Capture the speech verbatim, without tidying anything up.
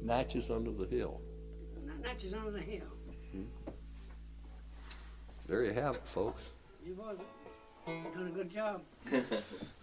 Natchez under the hill. Natchez under the hill. Mm-hmm. There you have it, folks. You boys done a good job.